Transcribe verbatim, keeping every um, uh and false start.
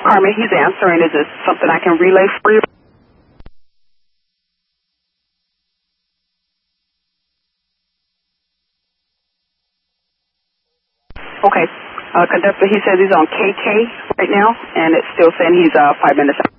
Carmen, he's answering. Is this something I can relay for you? Okay. Uh, conductor, he says he's on K K right now, and it's still saying he's uh, five minutes out.